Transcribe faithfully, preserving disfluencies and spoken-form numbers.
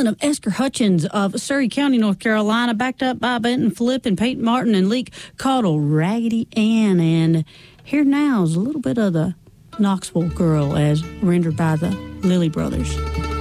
talent of Esker Hutchins of Surrey County, North Carolina, backed up by Benton Flip and Peyton Martin and Leek Caudle, Raggedy Ann. And here now is a little bit of the Knoxville Girl as rendered by the Lilly Brothers.